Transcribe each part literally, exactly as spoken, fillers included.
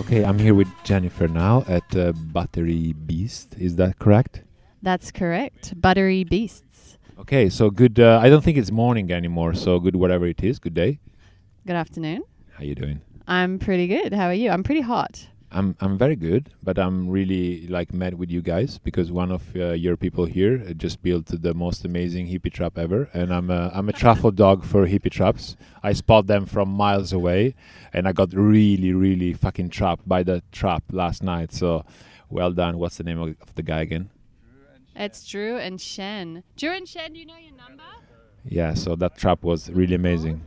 Okay, I'm here with Jennifer now at uh, Buttery Beast. Is that correct? That's correct. Buttery Beasts. Okay, so good. Uh, I don't think it's morning anymore, so good whatever it is. Good day. Good afternoon. How you doing? I'm pretty good. How are you? I'm pretty hot. I'm I'm very good, but I'm really like mad with you guys because one of uh, your people here uh, just built the most amazing hippie trap ever, and I'm a, I'm a truffle dog for hippie traps. I spot them from miles away, and I got really really fucking trapped by the trap last night. So, well done. What's the name of, of the guy again? It's Drew and Shen. Drew and Shen, do you know your number? Yeah, so that trap was really amazing.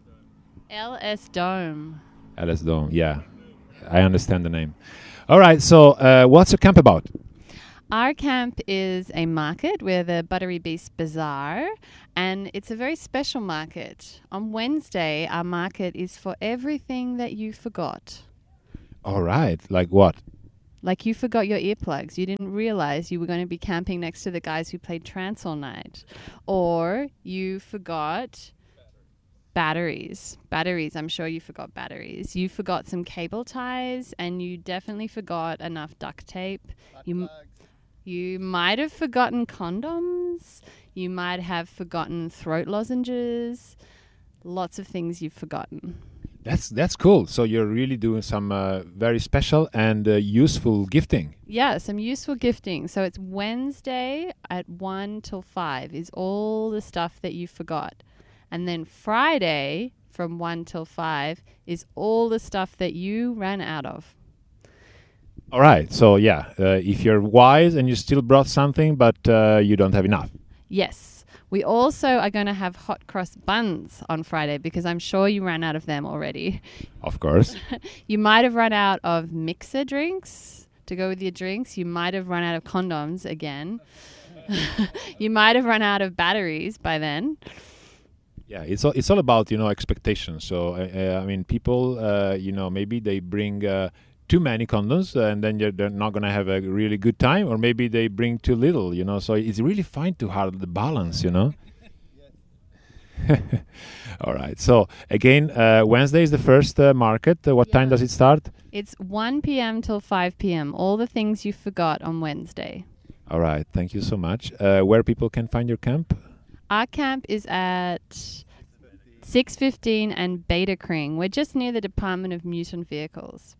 L S Dome. L S Dome, yeah. I understand the name. All right, so uh, what's your camp about? Our camp is a market. We're the Buttery Beast Bazaar, and it's a very special market. On Wednesday, our market is for everything that you forgot. All right, like what? Like you forgot your earplugs. You didn't realize you were going to be camping next to the guys who played trance all night. Or you forgot batteries. Batteries. I'm sure you forgot batteries. You forgot some cable ties, and you definitely forgot enough duct tape. You, you might have forgotten condoms. You might have forgotten throat lozenges. Lots of things you've forgotten. That's that's cool. So you're really doing some uh, very special and uh, useful gifting. Yeah, some useful gifting. So it's Wednesday at one till five is all the stuff that you forgot. And then Friday from one till five is all the stuff that you ran out of. All right. So, yeah, uh, if you're wise and you still brought something, but uh, you don't have enough. Yes. We also are going to have hot cross buns on Friday because I'm sure you ran out of them already. Of course. You might have run out of mixer drinks to go with your drinks. You might have run out of condoms again. You might have run out of batteries by then. Yeah, it's all, it's all about, you know, expectations. So, uh, I mean, people, uh, you know, maybe they bring uh, too many condoms and then you're, they're not going to have a really good time. Or maybe they bring too little, you know. So it's really fine to have the balance, you know. All right. So, again, uh, Wednesday is the first uh, market. Uh, what Yeah. time does it start? It's one p.m. till five p.m. All the things you forgot on Wednesday. All right. Thank you so much. Uh, where people can find your camp? Our camp is at six fifteen and Beta Kring. We're just near the Department of Mutant Vehicles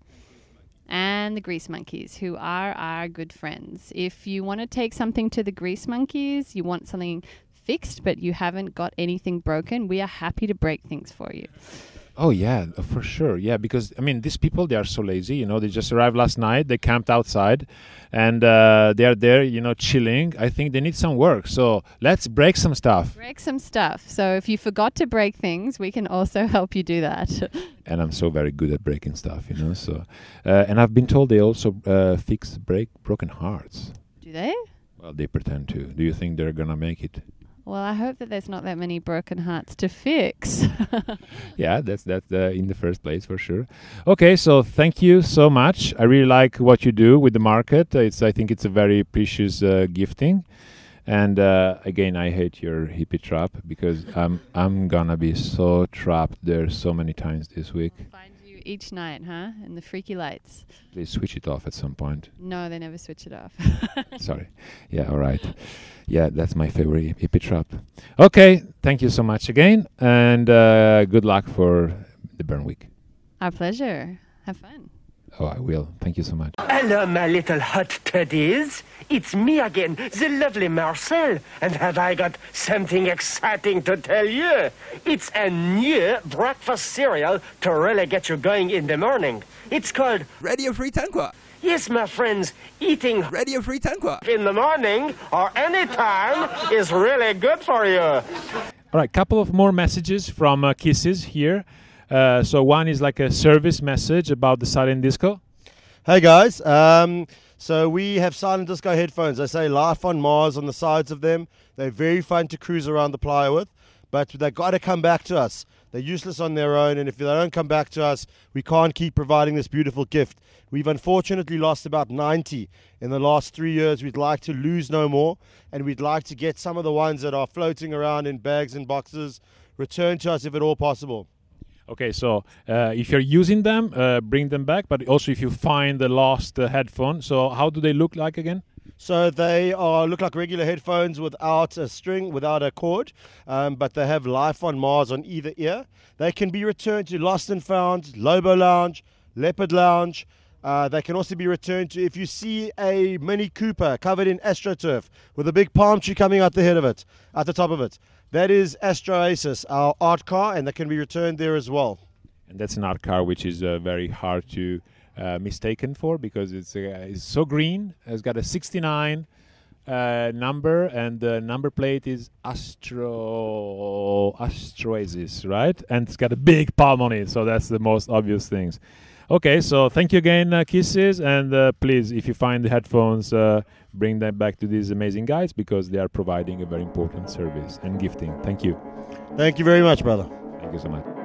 and the Grease Monkeys, who are our good friends. If you want to take something to the Grease Monkeys, you want something fixed, but you haven't got anything broken, we are happy to break things for you. Oh, yeah, uh, for sure. Yeah, because, I mean, these people, they are so lazy. You know, they just arrived last night. They camped outside and uh, they are there, you know, chilling. I think they need some work. So let's break some stuff. Break some stuff. So if you forgot to break things, we can also help you do that. And I'm so very good at breaking stuff, you know. So, uh, and I've been told they also uh, fix break broken hearts. Do they? Well, they pretend to. Do you think they're going to make it? Well, I hope that there's not that many broken hearts to fix. Yeah, that's that uh, in the first place for sure. Okay, so thank you so much. I really like what you do with the market. Uh, It's I think it's a very precious uh, gifting. And uh, again, I hate your hippie trap because I'm I'm gonna be so trapped there so many times this week. Find you each night, huh? In the freaky lights. Please switch it off at some point. No, they never switch it off. Sorry. Yeah, all right. Yeah, that's my favorite hippie trap. Okay, thank you so much again, and uh, good luck for the burn week. Our pleasure. Have fun. Oh, I will. Thank you so much. Hello, my little hot toddies. It's me again, the lovely Marcel. And have I got something exciting to tell you? It's a new breakfast cereal to really get you going in the morning. It's called Radio Free Tanqua. Yes, my friends, eating Radio Free Tanqua. in the morning or any time is really good for you. All right, couple of more messages from uh, Kisses here. Uh, so one is like a service message about the silent disco. Hey guys, um, so we have silent disco headphones. They say Life on Mars on the sides of them. They're very fun to cruise around the playa with, but they've got to come back to us. They're useless on their own, and if they don't come back to us, we can't keep providing this beautiful gift. We've unfortunately lost about ninety in the last three years. We'd like to lose no more, and we'd like to get some of the ones that are floating around in bags and boxes returned to us if at all possible. Okay, so uh, if you're using them, uh, bring them back. But also, if you find the lost uh, headphone, so how do they look like again? So they are look like regular headphones without a string, without a cord, um, but they have Life on Mars on either ear. They can be returned to Lost and Found, Lobo Lounge, Leopard Lounge. Uh, they can also be returned to if you see a Mini Cooper covered in AstroTurf with a big palm tree coming out the head of it, at the top of it. That is Astro Oasis, our art car, and they can be returned there as well. And that's an art car which is uh, very hard to uh, mistaken for because it's uh, it's so green. It's got a sixty-nine uh, number, and the number plate is Astro Astroasis, right? And it's got a big palm on it, so that's the most obvious things. Okay, so thank you again, uh, Kisses, and uh, please, if you find the headphones, uh, bring them back to these amazing guys because they are providing a very important service and gifting. Thank you. Thank you very much, brother. Thank you so much.